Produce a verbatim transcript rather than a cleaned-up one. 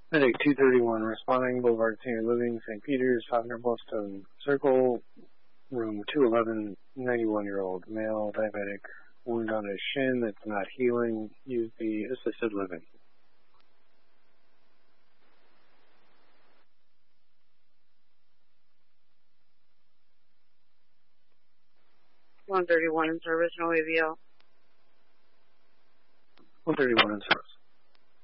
Medic two thirty-one, responding, Boulevard Senior Living, Saint Peter's, five hundred Bluffstone Circle, room two eleven, ninety-one-year-old male, diabetic, wound on his shin that's not healing, use the assisted living. one thirty-one in service, no A V L. one thirty-one in service.